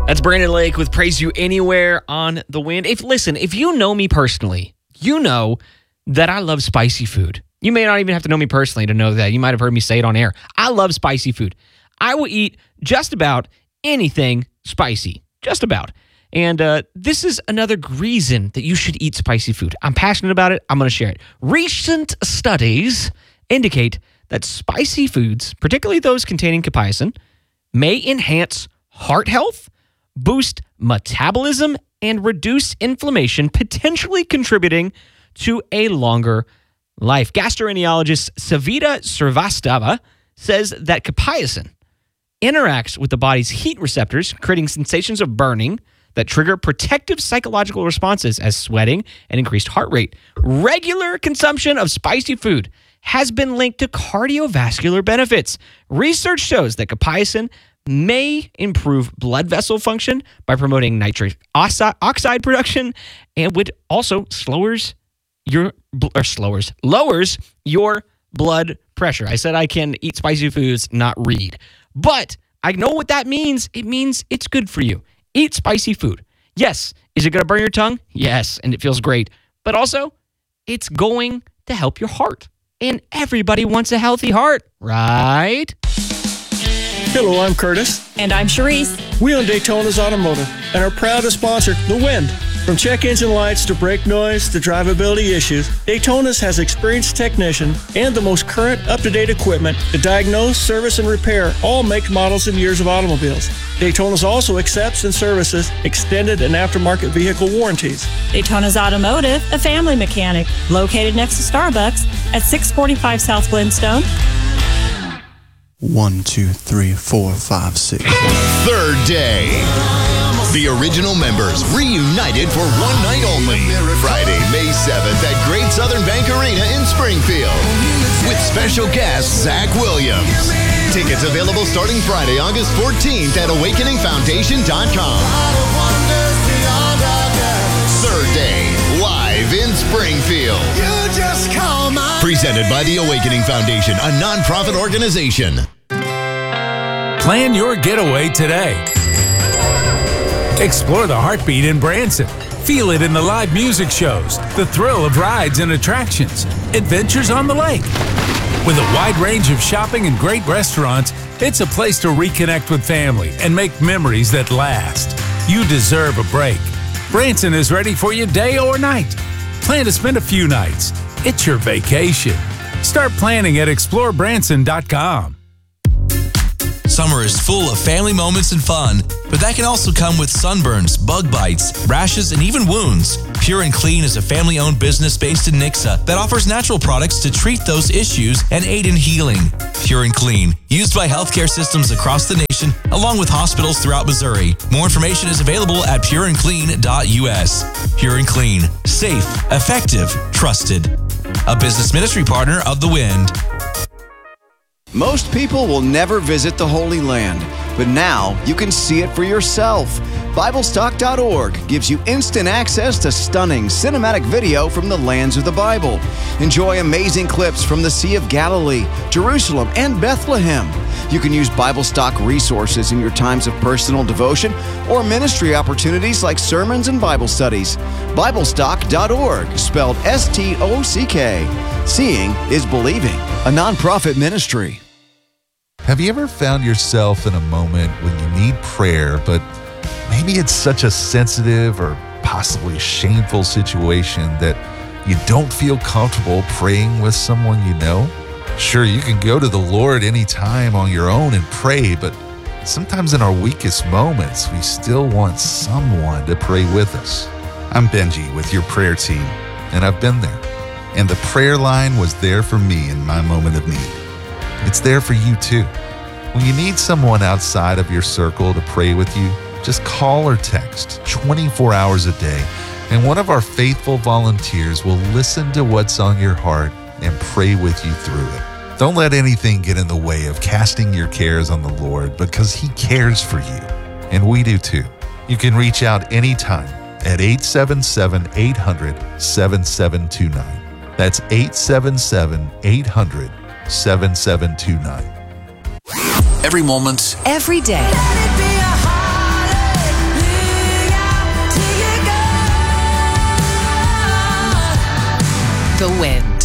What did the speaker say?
That's Brandon Lake with Praise You Anywhere on the Wind. If you know me personally, you know that I love spicy food. You may not even have to know me personally to know that. You might have heard me say it on air. I love spicy food. I will eat just about anything spicy. Just about. And this is another reason that you should eat spicy food. I'm passionate about it. I'm going to share it. Recent studies indicate that spicy foods, particularly those containing capsaicin, may enhance heart health, boost metabolism, and reduce inflammation, potentially contributing to a longer life. Gastroenterologist Savita Srivastava says that capsaicin interacts with the body's heat receptors, creating sensations of burning that trigger protective psychological responses as sweating and increased heart rate. Regular consumption of spicy food has been linked to cardiovascular benefits. Research shows that capsaicin may improve blood vessel function by promoting nitric oxide production, and would also lowers your blood pressure. I said I can eat spicy foods, not read. But I know what that means. It means it's good for you. Eat spicy food. Yes. Is it going to burn your tongue? Yes. And it feels great. But also, it's going to help your heart. And everybody wants a healthy heart, right? Hello, I'm Curtis. And I'm Charisse. We own Daytona's Automotive and are proud to sponsor The Wind. From check engine lights to brake noise to drivability issues, Daytona's has experienced technician and the most current up-to-date equipment to diagnose, service, and repair all make, models, and years of automobiles. Daytona's also accepts and services extended and aftermarket vehicle warranties. Daytona's Automotive, a family mechanic, located next to Starbucks at 645 South Glendstone. 1, 2, 3, 4, 5, 6. Third day. The original members reunited for one night only. Friday, May 7th at Great Southern Bank Arena in Springfield. With special guest Zach Williams. Tickets available starting Friday, August 14th at awakeningfoundation.com. Third day, live in Springfield. Presented by the Awakening Foundation, a nonprofit organization. Plan your getaway today. Explore the heartbeat in Branson. Feel it in the live music shows, the thrill of rides and attractions, adventures on the lake. With a wide range of shopping and great restaurants, it's a place to reconnect with family and make memories that last. You deserve a break. Branson is ready for you day or night. Plan to spend a few nights. It's your vacation. Start planning at explorebranson.com. Summer is full of family moments and fun, but that can also come with sunburns, bug bites, rashes, and even wounds. Pure and Clean is a family-owned business based in Nixa that offers natural products to treat those issues and aid in healing. Pure and Clean, used by healthcare systems across the nation, along with hospitals throughout Missouri. More information is available at pureandclean.us. Pure and Clean, safe, effective, trusted. A business ministry partner of The Wind. Most people will never visit the Holy Land, but now you can see it for yourself. BibleStock.org gives you instant access to stunning cinematic video from the lands of the Bible. Enjoy amazing clips from the Sea of Galilee, Jerusalem, and Bethlehem. You can use BibleStock resources in your times of personal devotion or ministry opportunities like sermons and Bible studies. BibleStock.org, spelled S-T-O-C-K. Seeing is believing. A nonprofit ministry. Have you ever found yourself in a moment when you need prayer, but maybe it's such a sensitive or possibly shameful situation that you don't feel comfortable praying with someone you know? Sure, you can go to the Lord anytime on your own and pray, but sometimes in our weakest moments, we still want someone to pray with us. I'm Benji with your prayer team, and I've been there. And the prayer line was there for me in my moment of need. It's there for you too. When you need someone outside of your circle to pray with you, just call or text 24 hours a day, and one of our faithful volunteers will listen to what's on your heart and pray with you through it. Don't let anything get in the way of casting your cares on the Lord, because He cares for you, and we do too. You can reach out anytime at 877-800-7729. That's 877-800-7729. Every moment, every day. The Wind.